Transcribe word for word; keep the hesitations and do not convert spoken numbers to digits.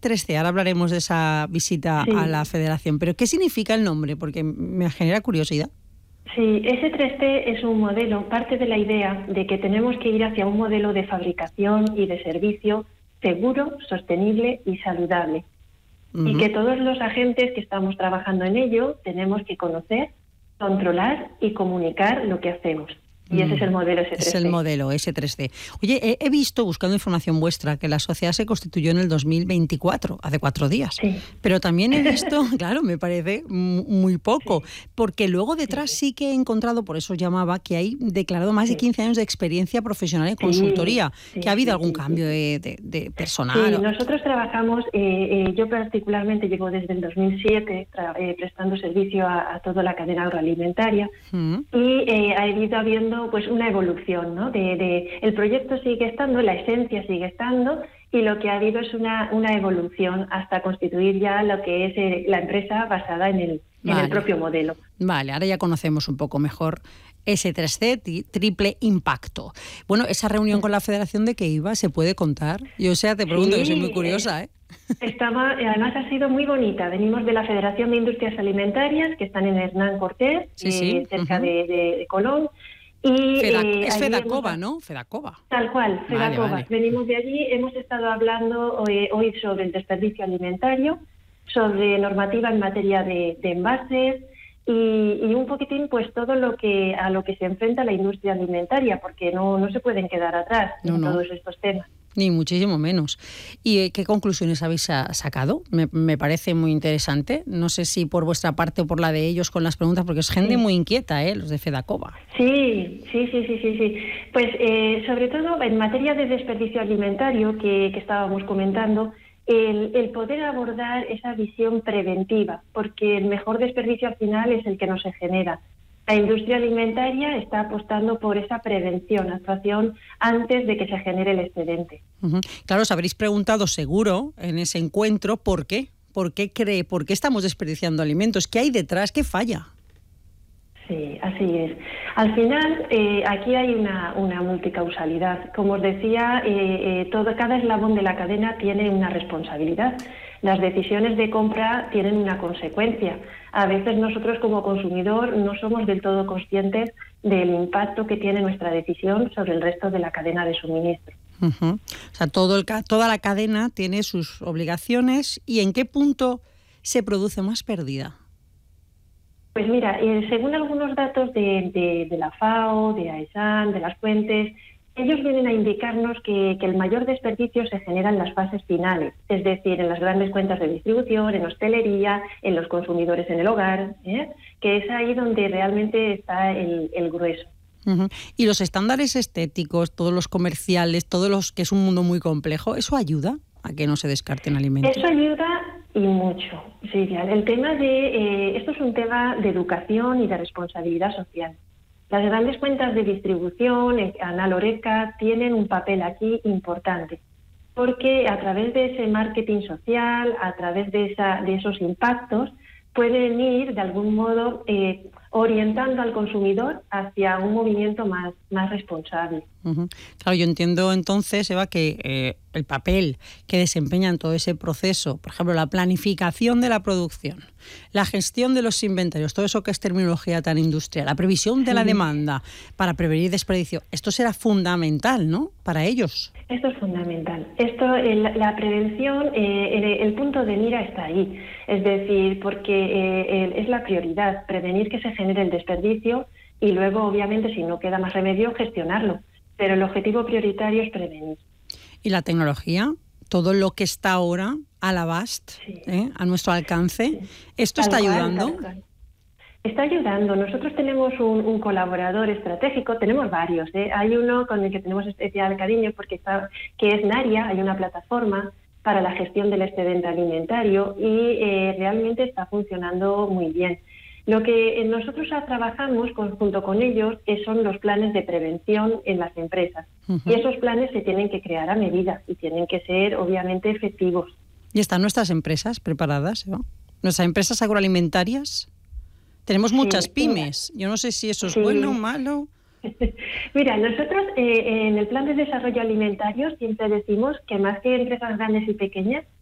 tres ce, ahora hablaremos de esa visita Sí. a la Federación, pero ¿qué significa el nombre? Porque me genera curiosidad. Sí, ese tres ce es un modelo, parte de la idea de que tenemos que ir hacia un modelo de fabricación y de servicio seguro, sostenible y saludable. Uh-huh. Y que todos los agentes que estamos trabajando en ello tenemos que conocer, controlar y comunicar lo que hacemos. Y ese es el modelo ese tres ce. Es el modelo ese tres ce. Oye, he, he visto, buscando información vuestra, que la sociedad se constituyó en el dos mil veinticuatro, hace cuatro días. Sí. Pero también he visto, claro, me parece muy poco, Sí. porque luego detrás sí. sí que he encontrado, por eso llamaba, que hay declarado más sí. de quince años de experiencia profesional en consultoría. Sí, ¿Que ha habido sí, algún sí, cambio sí. De, de, de personal? Sí, nosotros trabajamos, eh, eh, yo particularmente llevo desde el dos mil siete tra- eh, prestando servicio a, a toda la cadena agroalimentaria mm. y eh, ha ido habiendo pues una evolución, ¿no? De, de, el proyecto sigue estando, la esencia sigue estando y lo que ha habido es una, una evolución hasta constituir ya lo que es eh, la empresa basada en el, vale. en el propio modelo. Vale, ahora ya conocemos un poco mejor ese tres ce, triple impacto. Bueno, esa reunión con la Federación, ¿de qué iba? ¿Se puede contar? Yo, o sea, te pregunto, sí, que soy muy curiosa, ¿eh? Estaba, además ha sido muy bonita. Venimos de la Federación de Industrias Alimentarias, que están en Hernán Cortés, sí, eh, sí. cerca Uh-huh. de, de, de Colón. Y, Feda, eh, es Fedacova, ¿no? Fedacova. Tal cual, Fedacova. Vale, vale. Venimos de allí, hemos estado hablando hoy, hoy sobre el desperdicio alimentario, sobre normativa en materia de, de envases y, y un poquitín pues todo lo que a lo que se enfrenta la industria alimentaria, porque no, no se pueden quedar atrás no, en no. todos estos temas. Ni muchísimo menos. ¿Y qué conclusiones habéis sacado? Me, me parece muy interesante. No sé si por vuestra parte o por la de ellos con las preguntas, porque es gente sí. muy inquieta, ¿eh? Los de Fedacova. Sí, sí, sí, sí, sí. sí. Pues eh, sobre todo en materia de desperdicio alimentario que, que estábamos comentando, el, el poder abordar esa visión preventiva, porque el mejor desperdicio al final es el que no se genera. La industria alimentaria está apostando por esa prevención, actuación antes de que se genere el excedente. Uh-huh. Claro, os habréis preguntado seguro en ese encuentro por qué, por qué cree, por qué estamos desperdiciando alimentos, qué hay detrás, qué falla. Sí, así es. Al final, eh, aquí hay una, una multicausalidad. Como os decía, eh, eh, todo, cada eslabón de la cadena tiene una responsabilidad. Las decisiones de compra tienen una consecuencia. A veces nosotros como consumidor no somos del todo conscientes del impacto que tiene nuestra decisión sobre el resto de la cadena de suministro. Uh-huh. O sea, todo el, toda la cadena tiene sus obligaciones. ¿Y en qué punto se produce más pérdida? Pues mira, eh, según algunos datos de, de, de la FAO, de AESAN, de las fuentes, ellos vienen a indicarnos que, que el mayor desperdicio se genera en las fases finales, es decir, en las grandes cuentas de distribución, en hostelería, en los consumidores en el hogar, ¿eh? que es ahí donde realmente está el, el grueso. Uh-huh. Y los estándares estéticos, todos los comerciales, todos los que es un mundo muy complejo, ¿eso ayuda a que no se descarten alimentos? Eso ayuda y mucho, Silvia. El tema de eh, esto es un tema de educación y de responsabilidad social. Las grandes cuentas de distribución, Anal Horeca, tienen un papel aquí importante, porque a través de ese marketing social, a través de, esa, de esos impactos, pueden ir de algún modo eh, orientando al consumidor hacia un movimiento más, más responsable. Uh-huh. Claro, yo entiendo entonces, Eva, que eh, el papel que desempeña en todo ese proceso, por ejemplo, la planificación de la producción, la gestión de los inventarios, todo eso que es terminología tan industrial, la previsión de sí. la demanda para prevenir desperdicio, esto será fundamental, ¿no?, para ellos. Esto es fundamental. Esto, el, la prevención, eh, el, el punto de mira está ahí. Es decir, porque eh, el, es la prioridad, prevenir que se genere el desperdicio y luego, obviamente, si no queda más remedio, gestionarlo. Pero el objetivo prioritario es prevenir. ¿Y la tecnología? Todo lo que está ahora al abast, sí. ¿eh? a nuestro alcance, sí. ¿esto tal está cual, ayudando? Está ayudando. Nosotros tenemos un, un colaborador estratégico, tenemos varios. ¿eh? Hay uno con el que tenemos especial cariño porque está, que es Naria, hay una plataforma para la gestión del excedente alimentario y eh, realmente está funcionando muy bien. Lo que nosotros trabajamos con, junto con ellos son los planes de prevención en las empresas. Uh-huh. Y esos planes se tienen que crear a medida y tienen que ser, obviamente, efectivos. ¿Y están nuestras empresas preparadas, Eva? ¿Nuestras empresas agroalimentarias? Tenemos muchas sí, pymes. Yo no sé si eso es sí. bueno o malo. Mira, nosotros eh, en el plan de desarrollo alimentario siempre decimos que más que empresas grandes y pequeñas,